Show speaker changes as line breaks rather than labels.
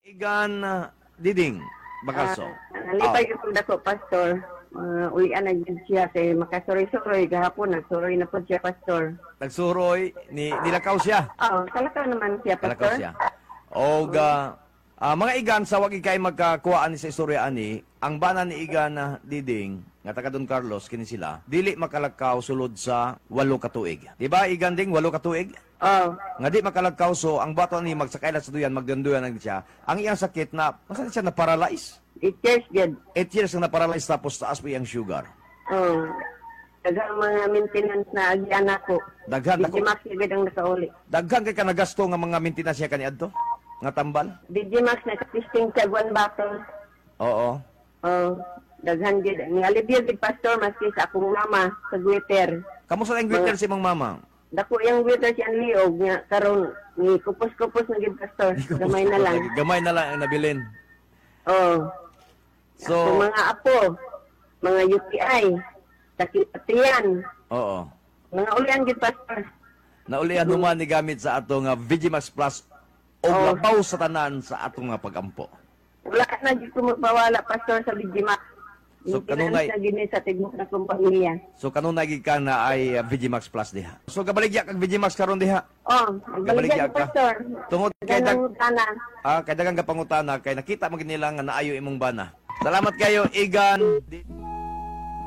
Igan Diding Bagaso.
Nalipay ko dako, Pastor. Ulian na dyan siya kay makasuroy-suroy. Gahapon, nagsuroy na po siya, Pastor.
Nagsuroy nilakaw siya.
Talakaw naman siya,
Nilakaw
Pastor.
siya. O mga igan sa wag ikay magkakuhaan sa istorya ani, ang bana ni Igan Diding nga taga Don Carlos kini sila, dili makalakaw sulod sa 8 ka tuig. Diba Igan Ding 8 ka tuig? Nga di makalakaw so ang bato ni magsakay sa duyan magdanduyan na siya. Ang iyang sakit na masan siya na paralyze.
8 years, good.
8 years na paralyze tapos taas po yung sugar.
Dagang mga maintenance na agyan ako.
Daghan
Di Max agad ang nakauli.
Daghan kay ka nagasto nga mga maintenance niya kaniadto nga tambal.
Di Max nakatisting sa one bottle.
Oo.
Daghan gid. Ni alibyo gid, Pastor, maski sa akong mama sa Twitter.
Kamusta ang greeter si mong mama?
Dako yung Twitter siyang liog niya karon ni kupos-kupos na gid, Pastor. Gamay na lang.
Gamay na lang ang nabilin.
So,
So,
mga apo, mga UTI, sakit patiyan,
oo.
mga ulian gid, Pastor.
Naulian human ni gamit sa ato nga Vigimax Plus o labaw sa tanan sa ato nga pagampo.
Wala na gid ko magpawala, Pastor, sa Vigimax.
So, kanunay-
sa gini sa tigmok na kong pamilya.
So kanunay gid ka na ay Vigimax Plus diha. So kabaligya kag Vigimax karon diha.
Baligyan
ka.
Pastor.
Tungod kay
Tanang
kay dagang kapangutana kay nakita mo gid nila nga naayo imong bana. Salamat kayo Igan.